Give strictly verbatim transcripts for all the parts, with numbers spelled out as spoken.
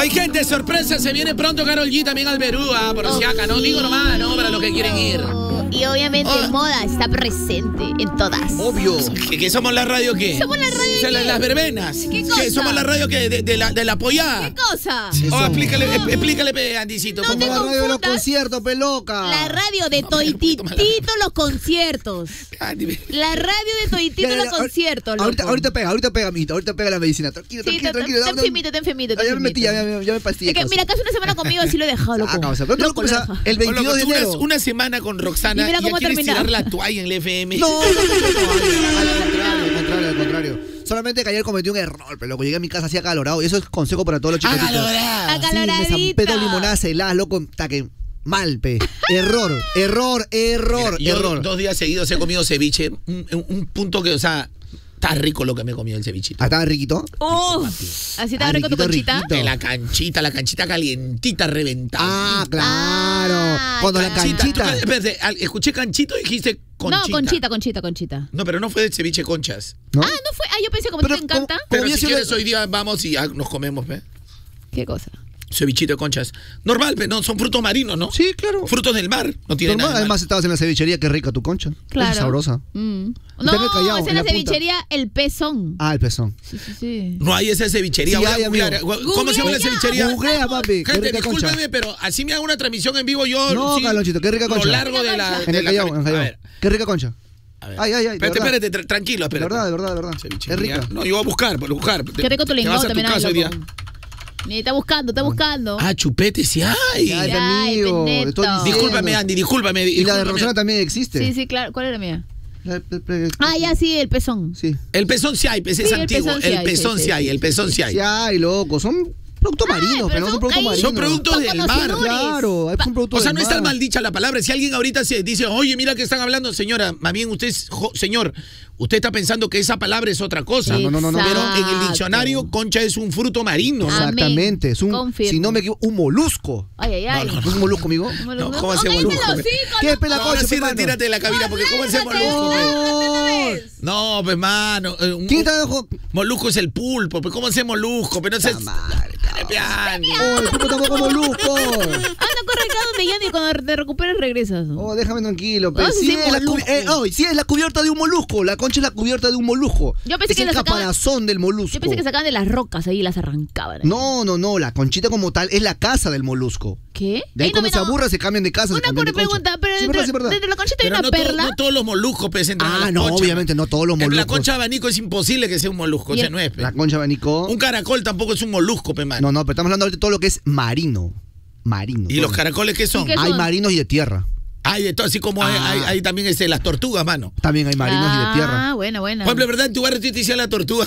Hay gente, sorpresa, se viene pronto Karol G también al Perú, ah, por si acá, no digo nomás, no, para los que quieren ir. Y obviamente Oh. moda está presente en todas. Obvio. ¿Que, que somos la radio qué? ¿Somos la radio O sea, qué? la- las verbenas. ¿Qué ¿Que cosa? somos la radio que de, de la, de la apoyada? ¿Qué cosa? Oh, explícale, eh, explícale, pe, Andicito. No por te favor. La radio de los confundas. conciertos, peloca. La radio de No, pero un poquito más Toititito los conciertos. Andy, ve. La radio de Toititito Ya, ya, los ya, conciertos, loco. Ahorita, ahorita pega, ahorita pega, mijito, ahorita pega la medicina. Tranquilo, Sí, tranquilo, te- tranquilo. te- no, te no. enfermito, te enfermito, te Ya me metí, ya, enfermito. ya, ya me pastillé. Es que, mira, casi una semana conmigo así lo he dejado, loco. Ah, causa, pero no te Loco, preocupes, lo he ah, dejado. el Oh, loco, veintidós de tú duras enero. una semana con Roxana Y mira y ya cómo quieres termina. tirar la toalla en el F M. No, no, no, no, no, al contrario, al contrario, al contrario. Solamente que ayer cometí un error, pero loco, llegué a mi casa así acalorado. Y eso es consejo para todos los chicos. Acalorado. Sí, me Acaloradita. zampé dos limonadas heladas, loco, taque. Mal, pe. Error, error, error, Yo error. dos días seguidos he comido ceviche. Un, un- un punto que, o sea, está rico lo que me he comido el cevichito. Ah, ¿estaba riquito? Uf, así estaba Ah, rico tu riquito, conchita. riquito. De la canchita, la canchita calientita, reventada. Ah, claro. Ah, Cuando la canchita. canchita. Espérate, al- escuché canchito y dijiste conchita. No, conchita, conchita, conchita. No, pero no fue de ceviche conchas. ¿No? Ah, no fue. Ah, yo pensé como Pero te encanta. como- Pero Como si hubiese- quieres hoy día vamos y ah, nos comemos, ¿ve? ¿Qué cosa? Cevichito de conchas. Normal, pero no, son frutos marinos, ¿no? Sí, claro. Frutos del mar. No tiene Normal, nada de además mal. estabas en la cevichería, qué rica tu concha. Claro. Es sabrosa. Mm. Tenme No, callado, es en en la la punta. cevichería El Pezón. Ah, el pezón. Sí, sí, sí. No hay esa cevichería. Sí Voy a hay, amigo. googlear. ¿Cómo se llama la Googlea. cevichería? Googlea, papi. Qué Gente, rica concha. discúlpeme, pero así me hago una transmisión en vivo yo. No, sí, Carlonchito, qué rica concha. Lo largo de la. En En de el la Callao, cami- en el A Callao. ver, Qué rica concha. a ver. Ay, ay, ay. de Espérate, verdad. espérate, tra- tranquilo, De espérate. verdad, de verdad, de verdad. Cevichería. Es rica. No, yo voy a buscar, por buscar. Qué rico tu Te vas lengua a tu también. casa hoy ay, día. loco. Ni está buscando, está buscando. Ah, chupete, sí hay. Ay, Ay, amigo. pendeto. estoy diciendo. Discúlpame, Andy, discúlpame. Y la de discúlpame. Rosana también existe. Sí, sí, claro. ¿Cuál era mía? La- la- la- Ah, ya sí, El Pezón. Sí. El pezón sí hay, pues es Sí, el antiguo. pezón sí El hay, pezón sí, sí sí, hay, sí, el pezón sí hay. Sí hay, loco. Son productos Ay, marinos, pero pero no son son- productos ay, marinos. Son productos Son del mar. conocedores. Claro, hay un producto O sea, del no está mar. mal dicha la palabra. Si alguien ahorita se dice, oye, mira que están hablando, señora, más bien usted es, jo- señor, usted está pensando que esa palabra es otra cosa. No, no, no, no. Pero en el Exacto. diccionario, concha es un fruto marino. ¿no? Ah. Exactamente. Es un, Confirmo. si no me equivoco, un molusco. Ay, ay, ay. ¿Es un molusco, amigo? ¿Cómo No, lo- ¿cómo hace ¡Oh, cállate molusco? los hocicos, ¿Qué loco! pela No, ahora concha, sí pe, mano? retírate de la cabina, porque ¿cómo es el Lárgate. molusco? pe? ¡Por! No, pues, mano. eh, un- ¿Quién está debajo? Molusco es el pulpo, pues, ¿cómo es el molusco? Pero no sé. madre, Carepiani. Oh, el tipo tampoco molusco. Anda, corre acá donde ya ni cuando te recuperes regresas. Oh, déjame tranquilo. Pe. No, sí, Sí, sí, es la molusco. cubi- eh, oh, sí, es la cubierta de un molusco. La concha es la cubierta de un molusco. Yo pensé es que el la sacaban- caparazón del molusco. Yo pensé que sacaban de las rocas ahí y las arrancaban. ahí. No, no, no. La conchita como tal es la casa del molusco. ¿Qué? De ahí Ey, no cuando me- se no. aburra se cambian de casa. se Una cambian de corre concha. pregunta, pero Sí, dentro, verdad, sí, verdad. dentro de la conchita hay Pero una no, to- perla. no todos los moluscos pues, entran a Ah, la no, concha. obviamente no todos los En La moluscos. concha de abanico es imposible que sea un molusco, o Y sea, el- no es. pe. La concha abanico. Un caracol tampoco es un molusco, pe, man. No, no, pero estamos hablando ahorita de todo lo que es marino. Marino. ¿Y todo. los caracoles qué son? ¿Y qué Hay son? marinos y de tierra. Hay de todo, así como hay, Ah. hay- hay también este, las tortugas, mano. También hay marinos y de tierra. Ah, buena, buena. Por ejemplo, ¿verdad? En tu barrio tú te decían la tortuga.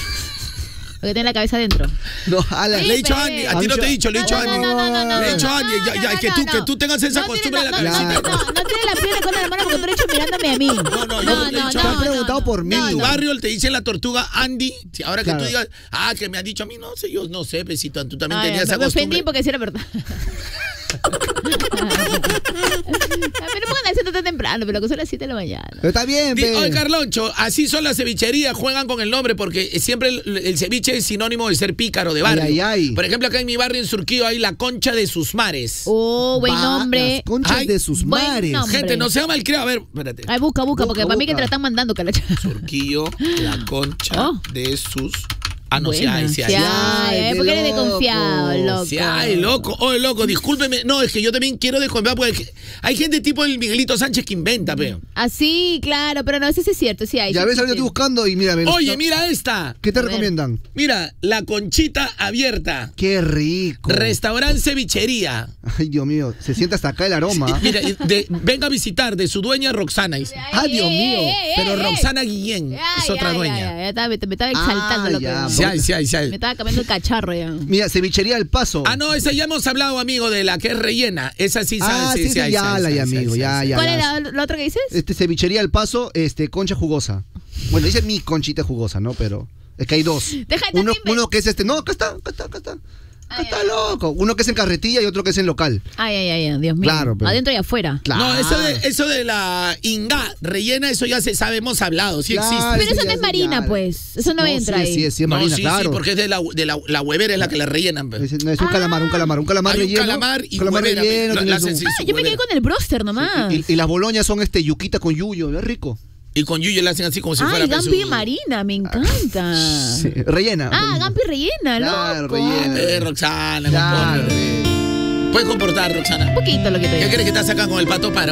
Porque tiene la cabeza adentro. No, ala. Sí, Le he dicho a pe. Andy, a ti no te he dicho, le he dicho a No, Andy. no, no, no, no, Le he no, dicho a no, Andy, no, ya, ya, no, que no, tú, no. que tú tengas esa No tiene costumbre de la no, cabecita. No, no, no tiene la pierna con la mano porque tú eres hecho mirándome a mí. No, no, no, yo le he no, dicho- Te han no, preguntado no, por mí. no, En tu no. barrio te dicen la tortuga Andy. Si ahora que Claro. tú digas, ah, que me han dicho a mí, no sé, yo no sé, pesito, tú también Ay, tenías esa me ofendí costumbre. porque sí era verdad. Pero pongan haciendo tan temprano, pero que son las siete de la mañana. Pero está bien, Di- pe. Oye, Carloncho, así son las cevicherías, juegan con el nombre porque siempre el, el ceviche es sinónimo de ser pícaro, de barrio. Ay, ay, ay. Por ejemplo, acá en mi barrio en Surquillo hay la concha de sus mares. Oh, buen Va, nombre. Las conchas Ay, de sus buen mares. nombre. Gente, no sea malcriado. A ver, espérate. Ay, busca, busca, Busca, porque para mí que busca. te la están mandando, calacha. Surquillo, la concha Oh. de sus... Ah, no, sí Buena, hay, sí sí hay. hay, Ay, eh, qué porque eres loco. desconfiado, loco. Sí hay, loco. Oye, loco, discúlpeme. No, es que yo también quiero desconfiar porque hay gente tipo el Miguelito Sánchez que inventa, pe. Así, claro, pero no, ese sí es cierto, sí hay. Ya sí, ves, sí, ahorita sí. estoy buscando y mira, ven. Oye, mira esta. ¿Qué te A ver. recomiendan? Mira, la conchita abierta. Qué rico. Restaurante cevichería. Ay, Dios mío, se siente hasta acá el aroma. Mira, de- venga a visitar de su dueña Roxana. dice. Ah, Dios Ey, mío. ey, ey, Pero ey, ey. Roxana Guillén Ya, es ya, otra ya, dueña. ya, ya estaba- me, me estaba exaltando Ah, lo que. ya. Sí hay, sí hay, sí hay. Me estaba cambiando el cacharro ya. Mira, cevichería El Paso. Ah, no, esa ya hemos hablado, amigo, de la que es rellena. Esa sí, Ah, sí, sí, sí, sí, hay, ya, sí hay, la, sí ya, hay, sí hay, amigo, sí ya, hay. ya. ¿Cuál ya. era lo otro que dices? Este, cevichería El Paso, este, concha jugosa. Bueno, dice mi conchita jugosa, ¿no? Pero es que hay dos. Deja de uno, tanto inven- uno que es este. No, acá está, acá está, acá está. Ay, Está ay. loco. Uno que es en carretilla y otro que es en local. Ay, ay, ay, ay, Dios mío. Claro, pero- Adentro y afuera. Claro. No, eso de, eso de la inga rellena, eso ya se sabe, hemos hablado, sí Claro. existe. Pero eso sí, no ya es sé, marina, ya. pues. Eso no, entra sí, ahí. Sí, sí, es No, marina, sí, claro. sí, porque es de la, de la, la huevera es la que la rellenan. pe. Es, no, es un calamar, un calamar, un calamar Hay un relleno. calamar y calamar huevera, relleno. la- tiene la su- hacen sin Ah, su yo me quedé huevera. con el broster nomás. y, y las boloñas son este yuquita con yuyo, es rico. Y con yuyo le hacen así como si Ay, fuera pe, Gampi su- marina, me encanta. Sí, rellena. Ah, Gampi rellena, Claro, loco. rellena. Eh, Roxana, Claro. compórtate. Puedes comportar, Roxana. Un poquito lo que te ¿Qué digo. crees que te sacan con el pato para?